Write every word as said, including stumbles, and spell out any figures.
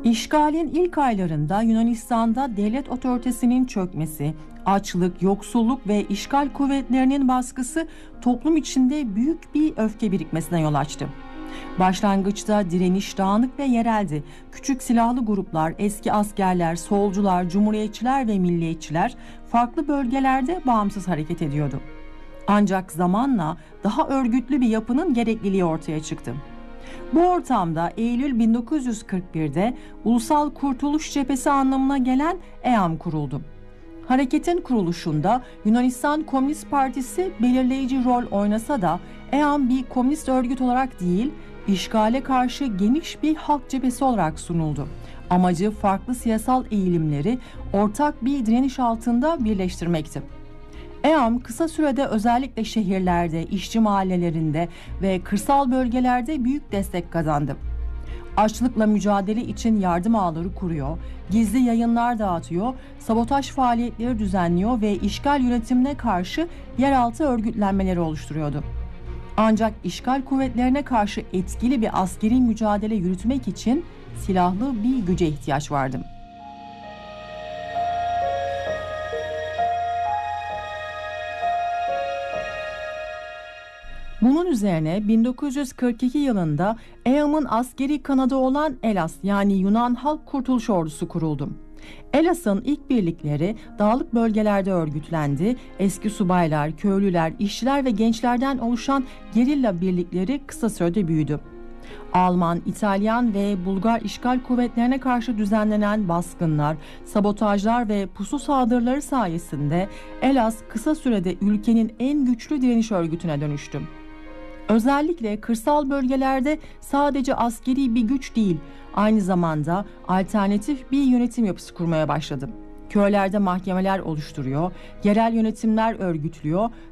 İşgalin ilk aylarında Yunanistan'da devlet otoritesinin çökmesi, açlık, yoksulluk ve işgal kuvvetlerinin baskısı toplum içinde büyük bir öfke birikmesine yol açtı. Başlangıçta direniş dağınık ve yereldi. Küçük silahlı gruplar, eski askerler, solcular, cumhuriyetçiler ve milliyetçiler farklı bölgelerde bağımsız hareket ediyordu. Ancak zamanla daha örgütlü bir yapının gerekliliği ortaya çıktı. Bu ortamda Eylül bin dokuz yüz kırk birde Ulusal Kurtuluş Cephesi anlamına gelen EAM kuruldu. Hareketin kuruluşunda Yunanistan Komünist Partisi belirleyici rol oynasa da EAM bir komünist örgüt olarak değil, işgale karşı geniş bir halk cephesi olarak sunuldu. Amacı farklı siyasal eğilimleri ortak bir direniş altında birleştirmekti. EAM kısa sürede özellikle şehirlerde, işçi mahallelerinde ve kırsal bölgelerde büyük destek kazandı. Açlıkla mücadele için yardım ağları kuruyor, gizli yayınlar dağıtıyor, sabotaj faaliyetleri düzenliyor ve işgal yönetimine karşı yeraltı örgütlenmeleri oluşturuyordu. Ancak işgal kuvvetlerine karşı etkili bir askeri mücadele yürütmek için silahlı bir güce ihtiyaç vardı. Bunun üzerine bin dokuz yüz kırk iki yılında EAM'ın askeri kanadı olan ELAS yani Yunan Halk Kurtuluş Ordusu kuruldu. ELAS'ın ilk birlikleri dağlık bölgelerde örgütlendi. Eski subaylar, köylüler, işçiler ve gençlerden oluşan gerilla birlikleri kısa sürede büyüdü. Alman, İtalyan ve Bulgar işgal kuvvetlerine karşı düzenlenen baskınlar, sabotajlar ve pusu saldırıları sayesinde ELAS kısa sürede ülkenin en güçlü direniş örgütüne dönüştü. Özellikle kırsal bölgelerde sadece askeri bir güç değil, aynı zamanda alternatif bir yönetim yapısı kurmaya başladı. Köylerde mahkemeler oluşturuyor, yerel yönetimler örgütlüyor,